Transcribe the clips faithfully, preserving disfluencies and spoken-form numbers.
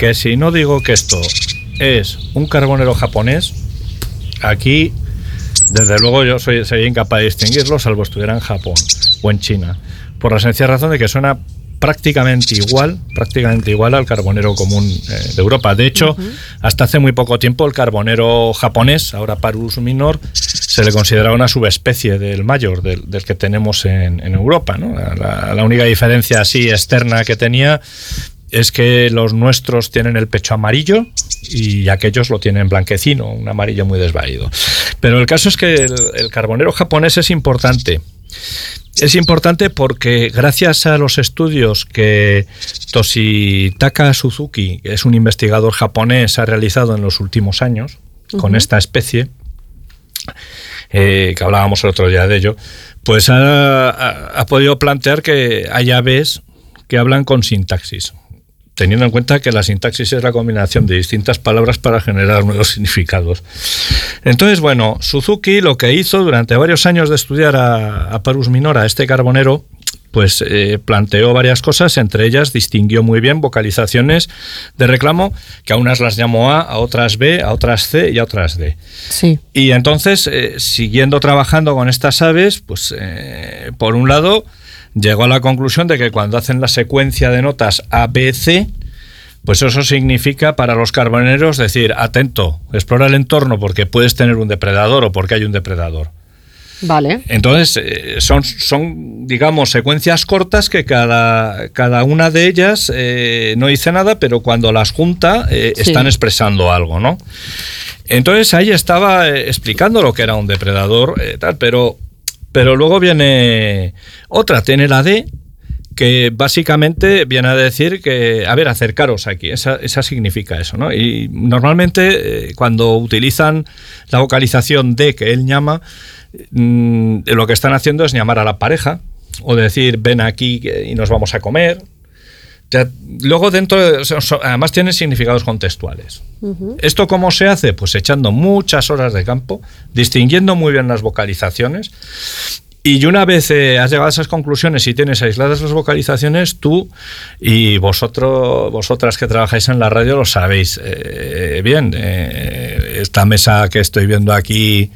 que si no digo que esto es un carbonero japonés, aquí, desde luego, yo soy, sería incapaz de distinguirlo, salvo estuviera en Japón o en China, por la sencilla razón de que suena prácticamente igual, prácticamente igual al carbonero común eh, de Europa. De hecho, uh-huh. hasta hace muy poco tiempo el carbonero japonés, ahora Parus minor, se le consideraba una subespecie del mayor, del, del que tenemos en, en Europa, ¿no? La, la única diferencia así externa que tenía es que los nuestros tienen el pecho amarillo y aquellos lo tienen blanquecino, un amarillo muy desvaído. Pero el caso es que el, el carbonero japonés es importante. Es importante porque gracias a los estudios que Toshitaka Suzuki, que es un investigador japonés, ha realizado en los últimos años uh-huh. con esta especie, eh, que hablábamos el otro día de ello, pues ha, ha, ha podido plantear que hay aves que hablan con sintaxis, teniendo en cuenta que la sintaxis es la combinación de distintas palabras para generar nuevos significados. Entonces, bueno, Suzuki lo que hizo durante varios años de estudiar a, a Parus minor, a este carbonero, pues eh, planteó varias cosas, entre ellas distinguió muy bien vocalizaciones de reclamo, que a unas las llamó A, a otras B, a otras C y a otras D. Sí. Y entonces, eh, siguiendo trabajando con estas aves, pues eh, por un lado llegó a la conclusión de que cuando hacen la secuencia de notas A, B, C, pues eso significa para los carboneros decir, atento, explora el entorno porque puedes tener un depredador o porque hay un depredador. Vale. Entonces, eh, son, son, digamos, secuencias cortas que cada, cada una de ellas eh, no dice nada, pero cuando las junta eh, sí. están expresando algo, ¿no? Entonces ahí estaba eh, explicando lo que era un depredador, eh, tal, pero... Pero luego viene otra, tiene la D, que básicamente viene a decir que, a ver, acercaros aquí, esa, esa significa eso, ¿no? Y normalmente eh, cuando utilizan la vocalización D que él llama, mmm, lo que están haciendo es llamar a la pareja, o decir, ven aquí y nos vamos a comer. Ya, luego dentro, de, además tiene significados contextuales. Uh-huh. ¿Esto cómo se hace? Pues echando muchas horas de campo, distinguiendo muy bien las vocalizaciones, y una vez eh, has llegado a esas conclusiones y tienes aisladas las vocalizaciones, tú y vosotros, vosotras que trabajáis en la radio lo sabéis eh, bien. Eh, esta mesa que estoy viendo aquí,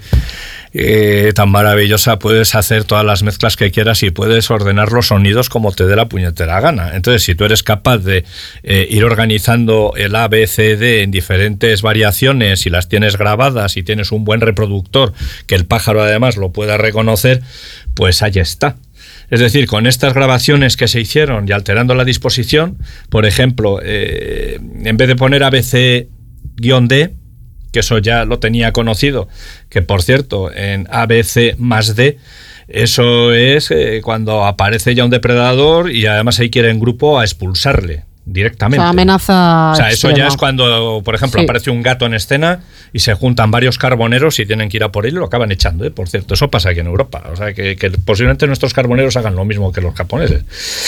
Eh, tan maravillosa, puedes hacer todas las mezclas que quieras y puedes ordenar los sonidos como te dé la puñetera gana. Entonces, si tú eres capaz de eh, ir organizando el A, B, C, D en diferentes variaciones y las tienes grabadas y tienes un buen reproductor que el pájaro además lo pueda reconocer, pues ahí está. Es decir, con estas grabaciones que se hicieron y alterando la disposición, por ejemplo, eh, en vez de poner A B C D, que eso ya lo tenía conocido, que por cierto, en A B C más D, eso es eh, cuando aparece ya un depredador y además ahí quiere en grupo a expulsarle directamente. O sea, amenaza. O sea, eso extrema. ya es cuando, por ejemplo, sí. aparece un gato en escena y se juntan varios carboneros y tienen que ir a por él y lo acaban echando, ¿eh? Por cierto, eso pasa aquí en Europa. O sea, que, que posiblemente nuestros carboneros hagan lo mismo que los japoneses.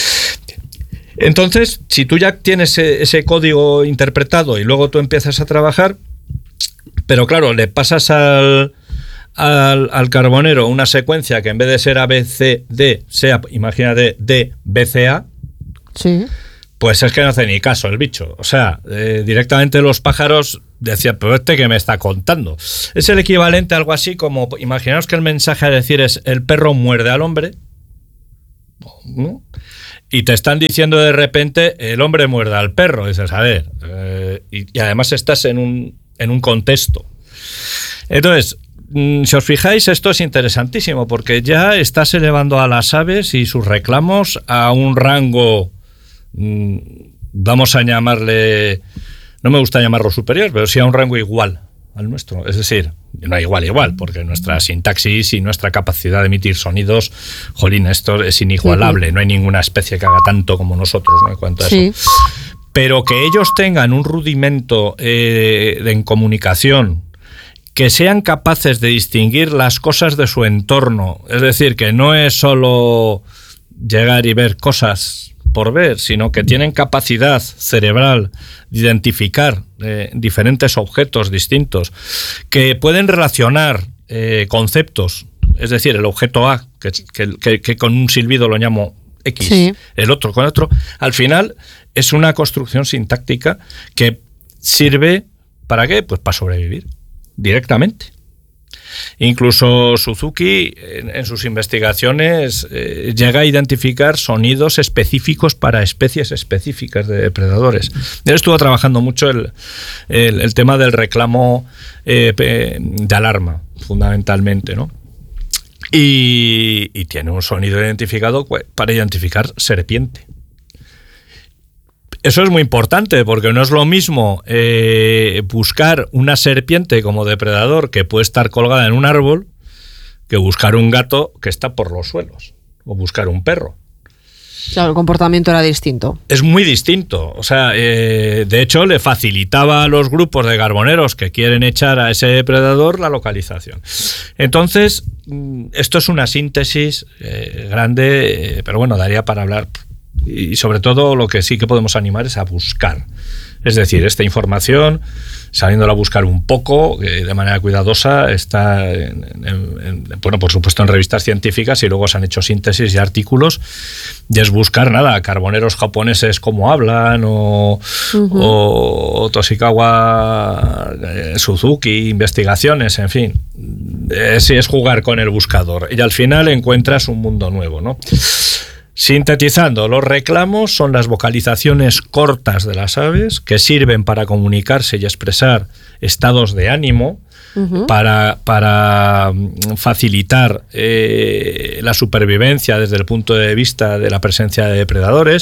Entonces, si tú ya tienes ese, ese código interpretado y luego tú empiezas a trabajar, pero claro, le pasas al, al, al carbonero una secuencia que en vez de ser A, B, C, D, sea, imagínate, D, B, C, A, sí. pues es que no hace ni caso el bicho. O sea, eh, directamente los pájaros decían, pero este que me está contando. Es el equivalente a algo así como, imaginaos que el mensaje a decir es, el perro muerde al hombre, ¿no? Y te están diciendo de repente, el hombre muerde al perro. Y dices, a ver, eh, y, y además estás en un... en un contexto. Entonces, si os fijáis, esto es interesantísimo porque ya estás elevando a las aves y sus reclamos a un rango, vamos a llamarle, no me gusta llamarlo superior, pero sí a un rango igual al nuestro. Es decir, no igual, igual, porque nuestra sintaxis y nuestra capacidad de emitir sonidos, jolín, esto es inigualable. No hay ninguna especie que haga tanto como nosotros, ¿no? En cuanto a sí. eso. Pero que ellos tengan un rudimento eh, de, en comunicación, que sean capaces de distinguir las cosas de su entorno, es decir, que no es solo llegar y ver cosas por ver, sino que tienen capacidad cerebral de identificar eh, diferentes objetos distintos, que pueden relacionar eh, conceptos, es decir, el objeto A, que, que, que, que con un silbido lo llamo X, sí. el otro con otro, al final es una construcción sintáctica que sirve ¿para qué? Pues para sobrevivir directamente. Incluso Suzuki en, en sus investigaciones eh, llega a identificar sonidos específicos para especies específicas de depredadores. Él estuvo trabajando mucho el, el, el tema del reclamo eh, de alarma, fundamentalmente, ¿no? Y, y tiene un sonido identificado para identificar serpiente. Eso es muy importante porque no es lo mismo eh, buscar una serpiente como depredador que puede estar colgada en un árbol que buscar un gato que está por los suelos o buscar un perro. Claro, el comportamiento era distinto. Es muy distinto. O sea, eh, de hecho, le facilitaba a los grupos de carboneros que quieren echar a ese depredador la localización. Entonces, esto es una síntesis eh, grande, eh, pero bueno, daría para hablar. Y sobre todo lo que sí que podemos animar es a buscar. Es decir, esta información, sabiéndola buscar un poco, eh, de manera cuidadosa, está, en, en, en, bueno, por supuesto en revistas científicas y luego se han hecho síntesis y artículos, y es buscar, nada, carboneros japoneses cómo hablan, o, uh-huh. o, o Toshikawa, eh, Suzuki, investigaciones, en fin. Eh, sí, es jugar con el buscador y al final encuentras un mundo nuevo, ¿no? Sintetizando, los reclamos son las vocalizaciones cortas de las aves que sirven para comunicarse y expresar estados de ánimo, uh-huh. para, para facilitar eh, la supervivencia desde el punto de vista de la presencia de depredadores,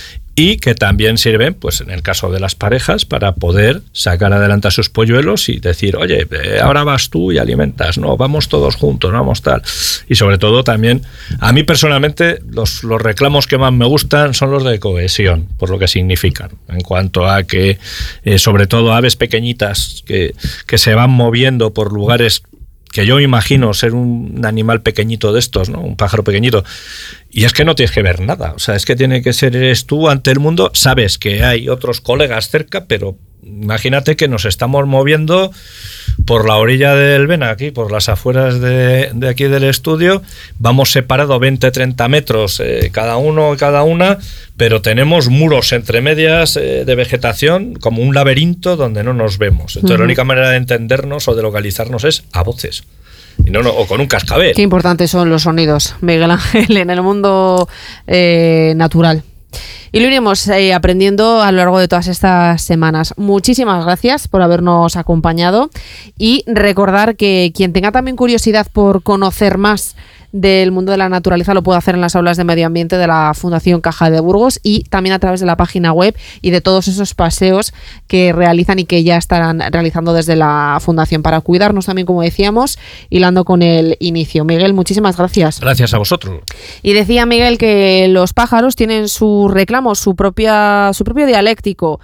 y que también sirven, pues en el caso de las parejas, para poder sacar adelante a sus polluelos y decir, oye, ahora vas tú y alimentas, no, vamos todos juntos, no vamos tal. Y sobre todo también, a mí personalmente, los, los reclamos que más me gustan son los de cohesión, por lo que significan, en cuanto a que, eh, sobre todo aves pequeñitas que, que se van moviendo por lugares que yo imagino ser un animal pequeñito de estos, ¿no? Un pájaro pequeñito. Y es que no tienes que ver nada. O sea, es que tiene que ser eres tú ante el mundo. Sabes que hay otros colegas cerca, pero imagínate que nos estamos moviendo por la orilla del Vena, aquí, por las afueras de, de aquí del estudio. Vamos separados veinte, treinta metros eh, cada uno y cada una, pero tenemos muros entre medias eh, de vegetación, como un laberinto donde no nos vemos. Entonces, uh-huh. la única manera de entendernos o de localizarnos es a voces. Y no, no, o con un cascabel. Qué importantes son los sonidos, Miguel Ángel, en el mundo eh, natural. Y lo iremos eh, aprendiendo a lo largo de todas estas semanas. Muchísimas gracias por habernos acompañado y recordar que quien tenga también curiosidad por conocer más del mundo de la naturaleza lo puede hacer en las aulas de medio ambiente de la Fundación Caja de Burgos y también a través de la página web y de todos esos paseos que realizan y que ya estarán realizando desde la Fundación para cuidarnos también, como decíamos, hilando con el inicio. Miguel, muchísimas gracias. Gracias a vosotros. Y decía Miguel que los pájaros tienen sus reclamos, su propia, su propio dialéctico.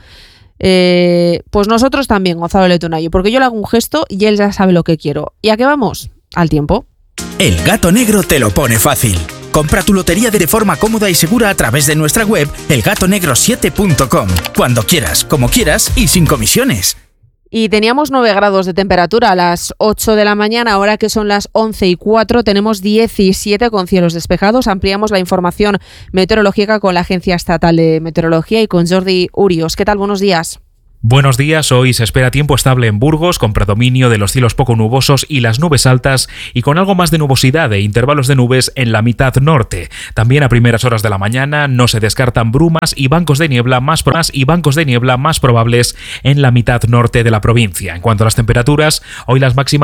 Eh, pues nosotros también, Gonzalo Letonayo, porque yo le hago un gesto y él ya sabe lo que quiero. ¿Y a qué vamos? Al tiempo. El Gato Negro te lo pone fácil. Compra tu lotería de forma cómoda y segura a través de nuestra web el gato negro siete punto com. Cuando quieras, como quieras y sin comisiones. Y teníamos nueve grados de temperatura a las ocho de la mañana, ahora que son las once y cuatro, tenemos diecisiete con cielos despejados. Ampliamos la información meteorológica con la Agencia Estatal de Meteorología y con Jordi Urios. ¿Qué tal? Buenos días. Buenos días, hoy se espera tiempo estable en Burgos, con predominio de los cielos poco nubosos y las nubes altas y con algo más de nubosidad e intervalos de nubes en la mitad norte. También a primeras horas de la mañana no se descartan brumas y bancos de niebla más, pro- y bancos de niebla más probables en la mitad norte de la provincia. En cuanto a las temperaturas, hoy las máximas